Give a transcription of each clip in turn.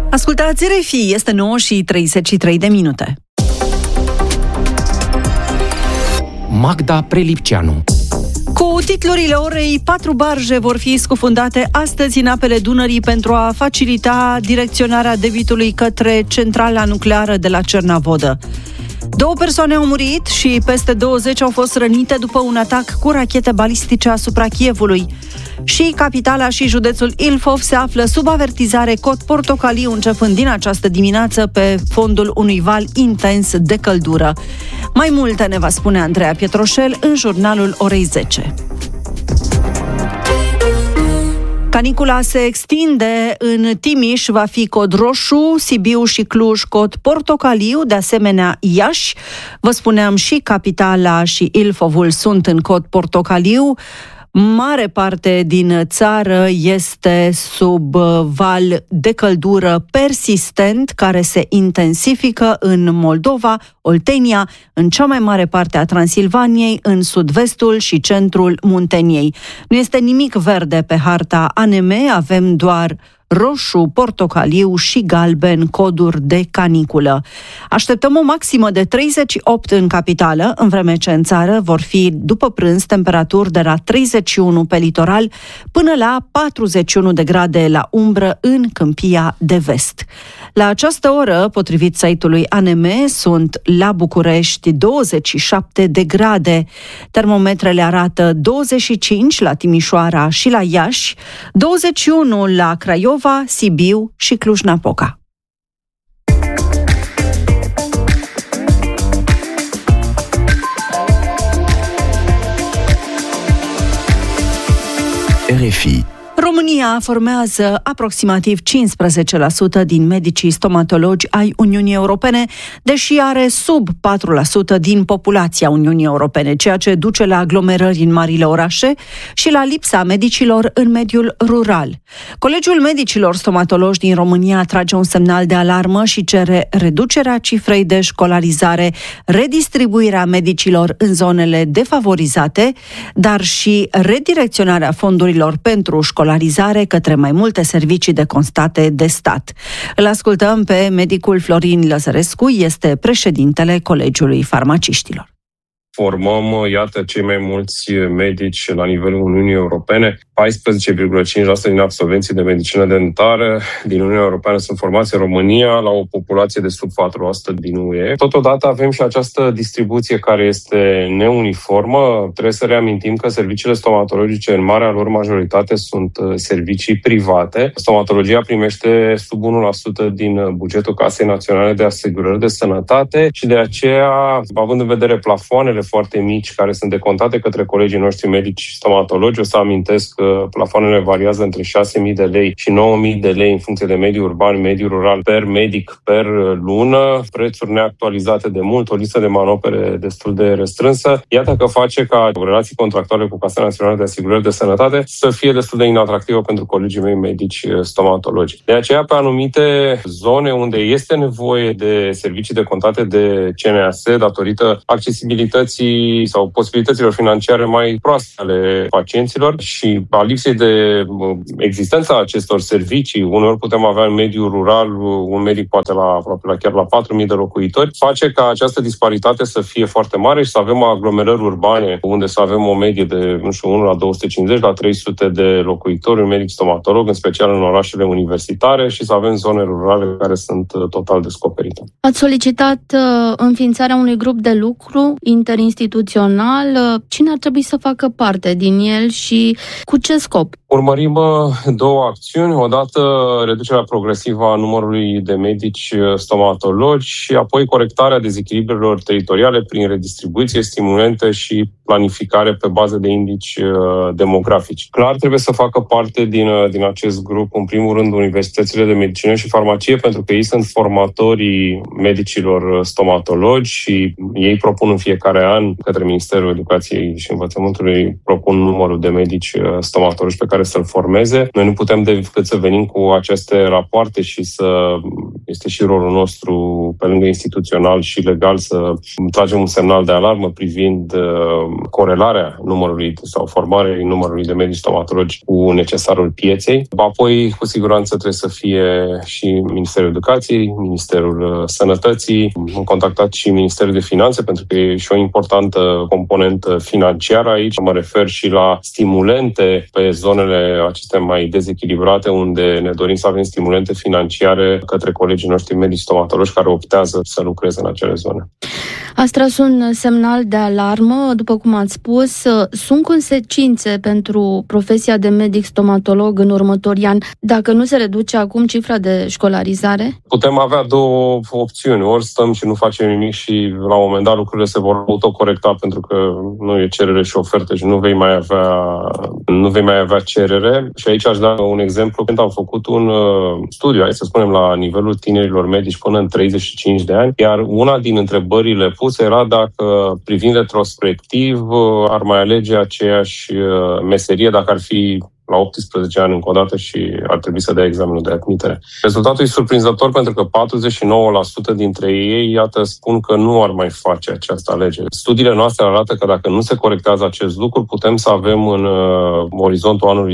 Ascultați RFI, este 9:33. Magda Prelipceanu. Cu titlurile orei, 4 barje vor fi scufundate astăzi în apele Dunării pentru a facilita direcționarea debitului către centrala nucleară de la Cernavodă. 2 persoane au murit și peste 20 au fost rănite după un atac cu rachete balistice asupra Kievului. Și capitala și județul Ilfov se află sub avertizare cod portocaliu începând din această dimineață pe fondul unui val intens de căldură. Mai multe ne va spune Andreea Pietroșel în jurnalul orei 10. Canicula se extinde, în Timiș va fi cod roșu, Sibiu și Cluj cod portocaliu, de asemenea Iași. Vă spuneam, și capitala și Ilfovul sunt în cod portocaliu. Mare parte din țară este sub val de căldură persistent, care se intensifică în Moldova, Oltenia, în cea mai mare parte a Transilvaniei, în sud-vestul și centrul Munteniei. Nu este nimic verde pe harta ANM, avem doar roșu, portocaliu și galben, coduri de caniculă. Așteptăm o maximă de 38 în capitală, în vreme ce în țară vor fi după prânz temperaturi de la 31 pe litoral până la 41 de grade la umbră în Câmpia de Vest. La această oră, potrivit site-ului ANM, sunt la București 27 de grade. Termometrele arată 25 la Timișoara și la Iași, 21 la Craiova, Sibiu și Cluj-Napoca. RFI. România formează aproximativ 15% din medicii stomatologi ai Uniunii Europene, deși are sub 4% din populația Uniunii Europene, ceea ce duce la aglomerări în marile orașe și la lipsa medicilor în mediul rural. Colegiul Medicilor Stomatologi din România trage un semnal de alarmă și cere reducerea cifrei de școlarizare, redistribuirea medicilor în zonele defavorizate, dar și redirecționarea fondurilor pentru școlarizare către mai multe servicii de constate de stat. Îl ascultăm pe medicul Florin Lăzărescu, este președintele Colegiului Farmaciștilor. Formăm, iată, cei mai mulți medici la nivelul Uniunii Europene. 14,5% din absolvenții de medicină dentară din Uniunea Europeană sunt formați în România, la o populație de sub 4% din UE. Totodată avem și această distribuție care este neuniformă. Trebuie să reamintim că serviciile stomatologice, în marea lor majoritate, sunt servicii private. Stomatologia primește sub 1% din bugetul Casei Naționale de Asigurări de Sănătate și de aceea, având în vedere plafoanele foarte mici care sunt decontate către colegii noștri medici stomatologi, o să amintesc că plafoanele variază între 6.000 de lei și 9.000 de lei în funcție de mediul urban, mediul rural, per medic, per lună, prețuri neactualizate de mult, o listă de manopere destul de restrânsă. Iată că face ca relații contractuale cu Casa Națională de Asigurări de Sănătate să fie destul de inatractivă pentru colegii mei medici stomatologi. De aceea, pe anumite zone unde este nevoie de servicii decontate de CNAS, datorită accesibilității sau posibilităților financiare mai proaste ale pacienților și a lipsei de existența acestor servicii, uneori putem avea în mediul rural un medic poate chiar la 4.000 de locuitori, face ca această disparitate să fie foarte mare și să avem aglomerări urbane unde să avem o medie de, 1 la 250, la 300 de locuitori, un medic stomatolog, în special în orașele universitare, și să avem zone rurale care sunt total descoperite. Ați solicitat înființarea unui grup de lucru interinstituțional. Cine ar trebui să facă parte din el și cu ce scop? Urmărim 2 acțiuni. Odată reducerea progresivă a numărului de medici stomatologi și apoi corectarea dezechilibrelor teritoriale prin redistribuție, stimulente și planificare pe bază de indici demografici. Clar, trebuie să facă parte din acest grup, în primul rând, universitățile de medicină și farmacie, pentru că ei sunt formatorii medicilor stomatologi și ei propun în fiecare an către Ministerul Educației și Învățământului propun numărul de medici stomatologi pe care să-l formeze. Noi nu putem decât să venim cu aceste rapoarte și să este și rolul nostru, pe lângă instituțional și legal, să tragem un semnal de alarmă privind corelarea numărului sau formarea numărului de medici stomatologi cu necesarul pieței. Apoi, cu siguranță, trebuie să fie și Ministerul Educației, Ministerul Sănătății, am contactat și Ministerul de Finanțe, pentru că e și o importantă componentă financiară aici. Mă refer și la stimulente pe zonele acestea mai dezechilibrate, unde ne dorim să avem stimulente financiare către colegii noștri medici stomatologi care optează să lucreze în acele zone. Ați tras un semnal de alarmă, după cum ați spus. Sunt consecințe pentru profesia de medic stomatolog în următorii ani dacă nu se reduce acum cifra de școlarizare? Putem avea două opțiuni. Ori stăm și nu facem nimic și la un moment dat lucrurile se vor autocorecta pentru că nu e cerere și ofertă și nu vei mai avea cerere. Și aici aș da un exemplu. Când am făcut un studiu, hai să spunem, la nivelul tinerilor medici până în 35 de ani, iar una din întrebările puse era dacă, privind retrospectiv, ar mai alege aceeași meserie dacă ar fi la 18 ani încă o dată și ar trebui să dea examenul de admitere. Rezultatul e surprinzător pentru că 49% dintre ei, iată, spun că nu ar mai face această alegere. Studiile noastre arată că dacă nu se corectează acest lucru, putem să avem în orizontul anului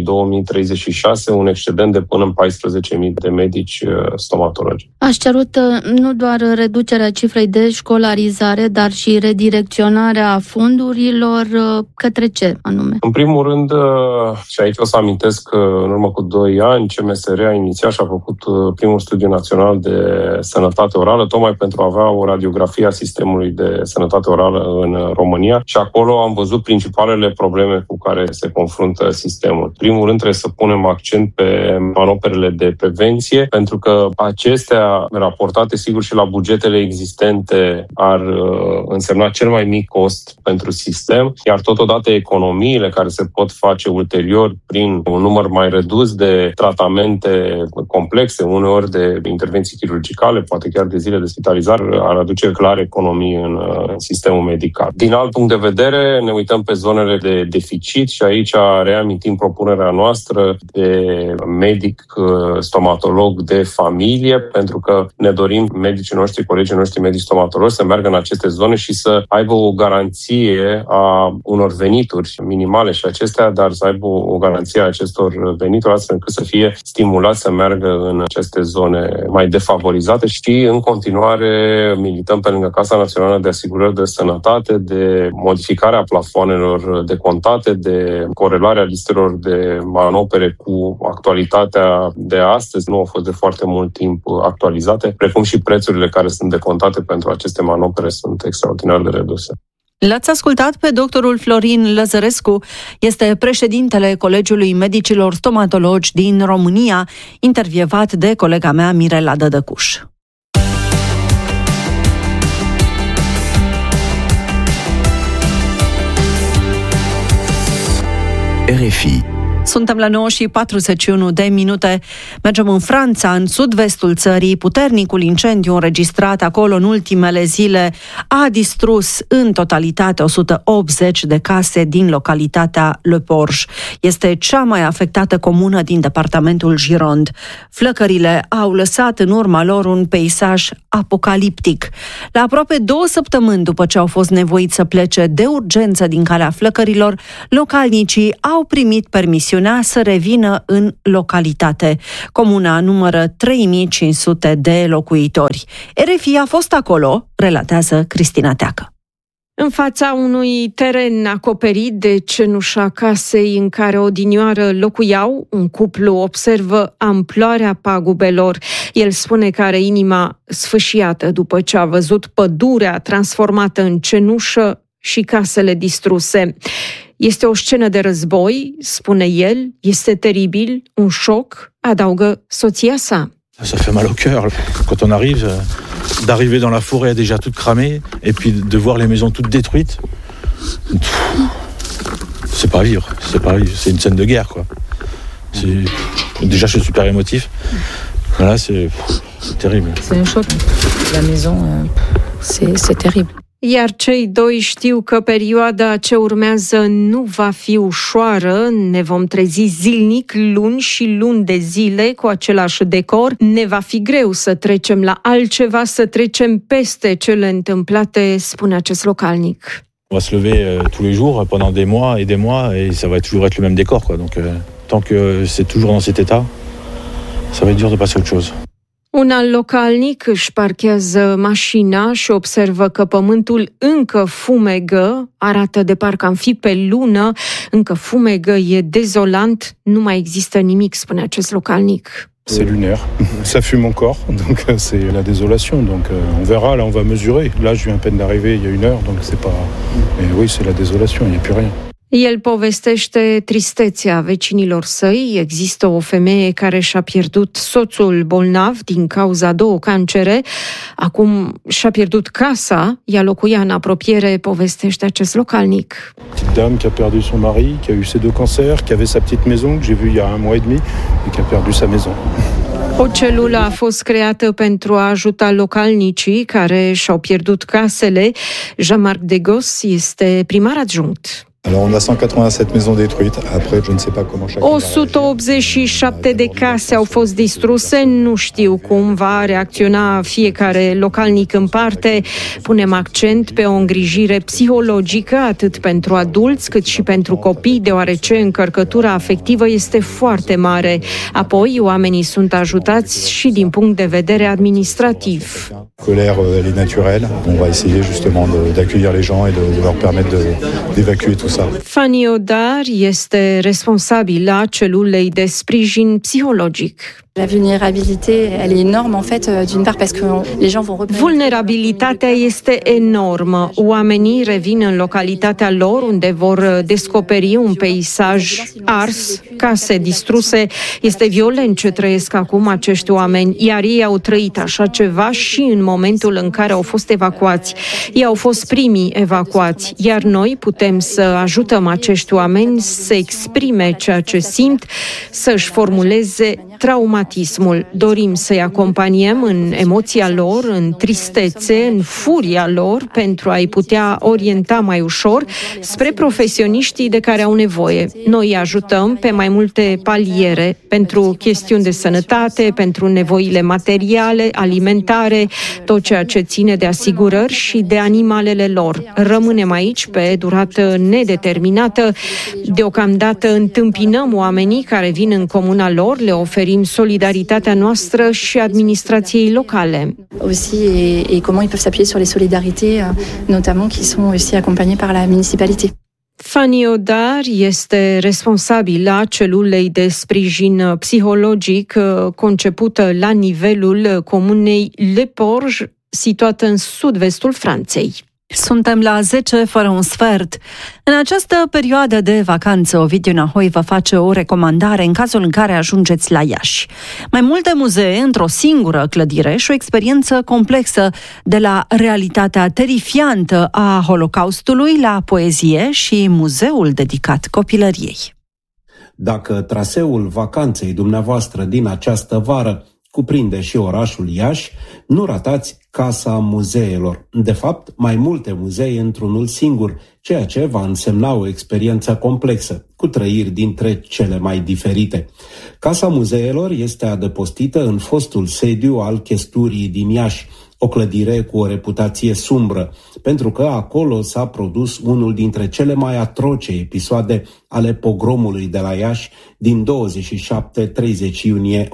2036 un excedent de până în 14.000 de medici stomatologi. Aș cerut nu doar reducerea cifrei de școlarizare, dar și redirecționarea fondurilor către ce anume? În primul rând, și aici o să amintesc că în urmă cu 2 ani CMSR a inițiat și a făcut primul studiu național de sănătate orală, tocmai pentru a avea o radiografie a sistemului de sănătate orală în România și acolo am văzut principalele probleme cu care se confruntă sistemul. În primul rând trebuie să punem accent pe manoperele de prevenție, pentru că acestea, raportate sigur și la bugetele existente, ar însemna cel mai mic cost pentru sistem, iar totodată economiile care se pot face ulterior prin un număr mai redus de tratamente complexe, uneori de intervenții chirurgicale, poate chiar de zile de spitalizare, ar aduce clar economii în sistemul medical. Din alt punct de vedere, ne uităm pe zonele de deficit și aici reamintim propunerea noastră de medic stomatolog de familie, pentru că ne dorim medicii noștri, colegii noștri medici stomatologi să meargă în aceste zone și să aibă o garanție a unor venituri minimale și acestea, dar să aibă o garanție a acestor venituri, astfel încât să fie stimulați să meargă în aceste zone mai defavorizate și în continuare milităm pe lângă Casa Națională de Asigurări de Sănătate de modificarea plafoanelor de contate, de corelarea listelor de manopere cu actualitatea de astăzi. Nu au fost de foarte mult timp actualizate, precum și prețurile care sunt decontate pentru aceste manopere sunt extraordinar de reduse. L-ați ascultat pe doctorul Florin Lăzărescu, este președintele Colegiului Medicilor Stomatologi din România, intervievat de colega mea Mirela Dădăcuș. RFI. Suntem la 9:41. Mergem în Franța, în sud-vestul țării. Puternicul incendiu înregistrat acolo în ultimele zile a distrus în totalitate 180 de case din localitatea Le Porge. Este cea mai afectată comună din departamentul Gironde. Flăcările au lăsat în urma lor un peisaj apocaliptic. La aproape 2 săptămâni după ce au fost nevoiți să plece de urgență din calea flăcărilor, localnicii au primit permisiunea să revină în localitate. Comuna numără 3500 de locuitori. RFI a fost acolo, relatează Cristina Teacă. În fața unui teren acoperit de cenușa casei în care odinioară locuiau, un cuplu observă amploarea pagubelor. El spune că are inima sfâșiată după ce a văzut pădurea transformată în cenușă și casele distruse. Este o scenă de război, spune el, este teribil, un șoc, adaugă soția sa. Ça fait mal au cœur quand on arrive, d'arriver dans la forêt déjà toute cramée et puis de voir les maisons toutes détruites. C'est pas vivre, c'est une scène de guerre quoi. Déjà je suis super émotif. Voilà, c'est terrible. C'est un choc. La maison, c'est terrible. Iar cei doi știu că perioada ce urmează nu va fi ușoară, ne vom trezi zilnic, luni și luni de zile cu același decor, ne va fi greu să trecem la altceva, să trecem peste cele întâmplate, spune acest localnic. On va se lever tous les jours pendant des mois et ça va toujours être le même décor, quoi. Donc tant que c'est toujours dans cet état, ça va être dur de passer à autre chose. Un alt localnic își parchează mașina și observă că pământul încă fumegă, arată de parcă am fi pe lună, încă fumegă, e dezolant, nu mai există nimic, spune acest localnic. C'est lunaire, ça fume encore, donc c'est la désolation, donc on verra, là on va mesurer. Là je viens à peine d'arriver il y a 1 heure, donc c'est pas... Mais oui, c'est la désolation, il n'y a plus rien. El povestește tristețea vecinilor săi. Există o femeie care și-a pierdut soțul bolnav din cauza 2 cancere. Acum și-a pierdut casa, ea locuia în apropiere, povestește acest localnic. Petite dame qui a perdu son mari, qui a eu ses 2 cancers, qui avait sa petite maison, que j'ai vu il y a 1 mois et demi, et qui a perdu sa maison. O celulă a fost creată pentru a ajuta localnicii care și-au pierdut casele. Jean-Marc Degos este primar adjunct. Alors on a 187 maisons détruites. Après, je ne sais pas comment chacun 187 de case au fost distruse. Nu știu cum va reacționa fiecare localnic în parte. Punem accent pe o îngrijire psihologică atât pentru adulți cât și pentru copii, deoarece încărcătura afectivă este foarte mare. Apoi, oamenii sunt ajutați și din punct de vedere administrativ. Colère, elle est naturelle. On va essayer justement d'accueillir les gens et de leur permettre d'évacuer tout ça. Fanny Odar este responsabilă celulei de sprijin psihologic. La vulnérabilité, elle est énorme en fait, d'une part parce que les gens vont repérer. Vulnerabilitatea este enormă. Oamenii revin în localitatea lor unde vor descoperi un peisaj ars, case distruse. Este violent ce trăiesc acum acești oameni, iar ei au trăit așa ceva și în momentul în care au fost evacuați. Ei au fost primii evacuați, iar noi putem să ajutăm acești oameni să exprime ceea ce simt, să-și formuleze traumatismul. Dorim să-i acompaniem în emoția lor, în tristețe, în furia lor, pentru a-i putea orienta mai ușor spre profesioniștii de care au nevoie. Noi îi ajutăm pe mai multe paliere, pentru chestiuni de sănătate, pentru nevoile materiale, alimentare, tot ceea ce ține de asigurări și de animalele lor. Rămânem aici pe durată nedeterminată. Deocamdată întâmpinăm oamenii care vin în comuna lor, le oferim solidaritatea noastră și administrației locale. Aussi et comment ils peuvent s'appuyer sur les solidarités, notamment qui sont aussi accompagnées par la municipalité. Fanny Odar este responsabilă celulei de sprijin psihologic concepută la nivelul comunei Le Porge, situată în sud-vestul Franței. Suntem la 10 fără un sfert. În această perioadă de vacanță, Ovidiu Nahoi vă face o recomandare în cazul în care ajungeți la Iași. Mai multe muzee într-o singură clădire și o experiență complexă, de la realitatea terifiantă a Holocaustului la poezie și muzeul dedicat copilăriei. Dacă traseul vacanței dumneavoastră din această vară cuprinde și orașul Iași, nu ratați Casa Muzeelor. De fapt, mai multe muzee într-unul singur, ceea ce va însemna o experiență complexă, cu trăiri dintre cele mai diferite. Casa Muzeelor este adăpostită în fostul sediu al chesturii din Iași, o clădire cu o reputație sumbră, pentru că acolo s-a produs unul dintre cele mai atroce episoade ale pogromului de la Iași din 27-30 iunie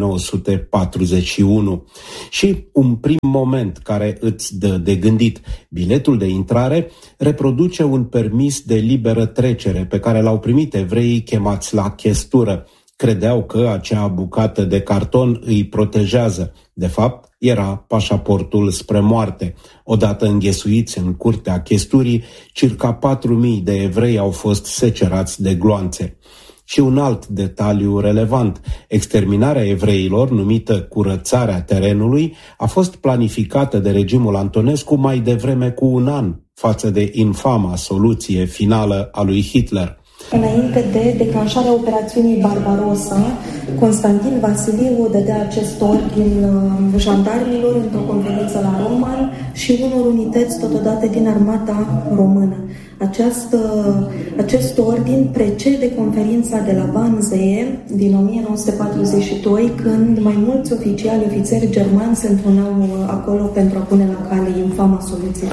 1941. Și un prim moment care îți dă de gândit. Biletul de intrare reproduce un permis de liberă trecere pe care l-au primit evreii chemați la chestură. Credeau că acea bucată de carton îi protejează. De fapt, era pașaportul spre moarte. Odată înghesuiți în curtea chesturii, circa 4.000 de evrei au fost secerați de gloanțe. Și un alt detaliu relevant, exterminarea evreilor, numită curățarea terenului, a fost planificată de regimul Antonescu mai devreme cu 1 an, față de infama soluție finală a lui Hitler. Înainte de declanșarea operațiunii Barbarossa, Constantin Vasiliu dădea acest ordin jandarmilor într-o conferință la Roman și unor unități totodată din armata română. Acest ordin precede conferința de la Wannsee din 1942, când mai mulți ofițeri germani se întrunau acolo pentru a pune la cale infama soluție.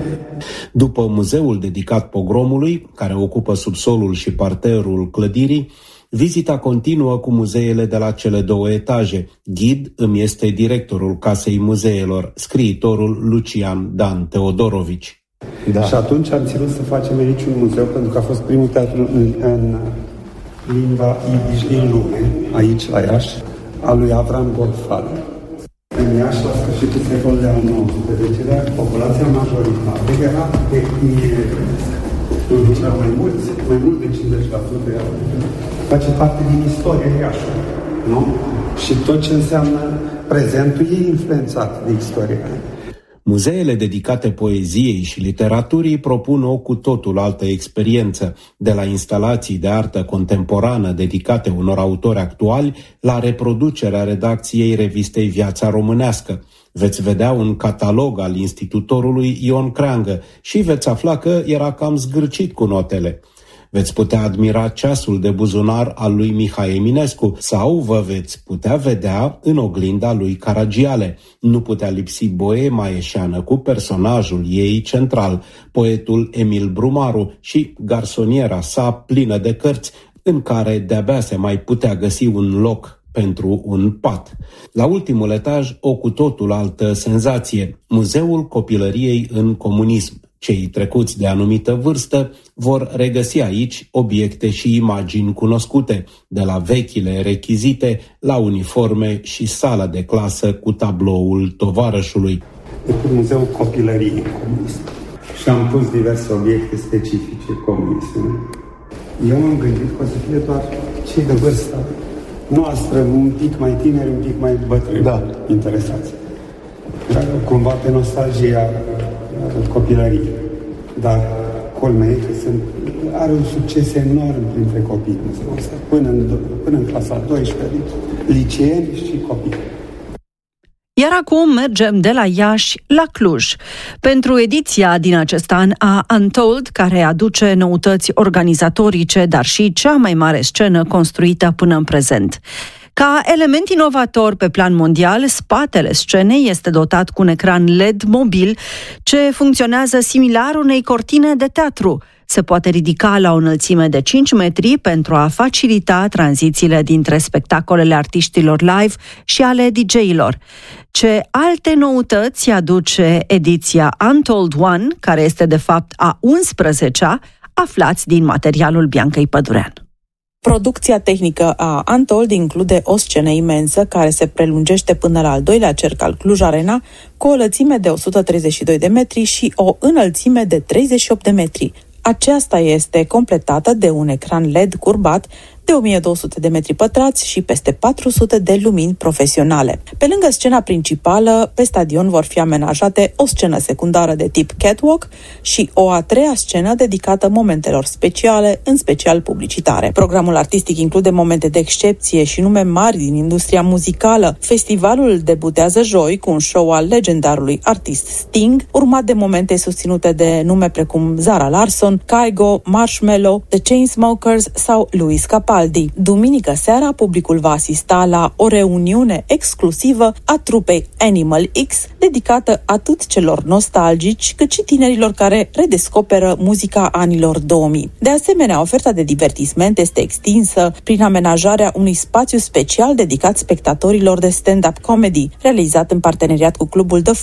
După muzeul dedicat pogromului, care ocupă subsolul și parterul clădirii, vizita continuă cu muzeele de la cele 2 etaje. Ghid îmi este directorul Casei Muzeelor, scriitorul Lucian Dan Teodorovici. Da. Și atunci am ținut să facem aici un muzeu, pentru că a fost primul teatru în limba Yiddish din lume, aici la Iași, al lui Avram Goldfader. În Iași, la sfârșitul secolului al XIX-lea, populația majoritară era de etnie rusă. Mai mult de 50% face parte din istoria Iașului, nu? Și tot ce înseamnă prezentul e influențat de istoria. Muzeele dedicate poeziei și literaturii propun o cu totul altă experiență, de la instalații de artă contemporană dedicate unor autori actuali, la reproducerea redacției revistei Viața Românească. Veți vedea un catalog al institutorului Ion Creangă și veți afla că era cam zgârcit cu notele. Veți putea admira ceasul de buzunar al lui Mihai Eminescu sau vă veți putea vedea în oglinda lui Caragiale. Nu putea lipsi boema ieșeană cu personajul ei central, poetul Emil Brumaru, și garsoniera sa plină de cărți, în care de-abia se mai putea găsi un loc pentru un pat. La ultimul etaj, o cu totul altă senzație, Muzeul Copilăriei în Comunism. Cei trecuți de anumită vârstă vor regăsi aici obiecte și imagini cunoscute, de la vechile rechizite la uniforme și sala de clasă cu tabloul tovarășului. E Muzeul Copilăriei Comunism și am pus diverse obiecte specifice comunisme. Eu m-am gândit că o să fie doar cei de vârstă noastră, un pic mai tineri, un pic mai bătrâni, interesați. Cumva pe nostalgia copilăriei. Dar culmea e că are un succes enorm printre copii, până în clasa 12, liceeni și copii. Iar acum mergem de la Iași la Cluj, pentru ediția din acest an a Untold, care aduce noutăți organizatorice, dar și cea mai mare scenă construită până în prezent. Ca element inovator pe plan mondial, spatele scenei este dotat cu un ecran LED mobil ce funcționează similar unei cortine de teatru. Se poate ridica la o înălțime de 5 metri pentru a facilita tranzițiile dintre spectacolele artiștilor live și ale DJ-ilor. Ce alte noutăți aduce ediția Untold One, care este de fapt a 11-a, aflați din materialul Biancăi Pădurean. Producția tehnică a Untold include o scenă imensă care se prelungește până la al 2-lea cerc al Cluj Arena, cu o lățime de 132 de metri și o înălțime de 38 de metri. Aceasta este completată de un ecran LED curbat de 1200 de metri pătrați și peste 400 de lumini profesionale. Pe lângă scena principală, pe stadion vor fi amenajate o scenă secundară de tip catwalk și o a treia scenă dedicată momentelor speciale, în special publicitare. Programul artistic include momente de excepție și nume mari din industria muzicală. Festivalul debutează joi cu un show al legendarului artist Sting, urmat de momente susținute de nume precum Zara Larsson, Kygo, Marshmello, The Chainsmokers sau Luis Capaldi. Duminică seara, publicul va asista la o reuniune exclusivă a trupei Animal X, dedicată atât celor nostalgici, cât și tinerilor care redescoperă muzica anilor 2000. De asemenea, oferta de divertisment este extinsă prin amenajarea unui spațiu special dedicat spectatorilor de stand-up comedy, realizat în parteneriat cu clubul The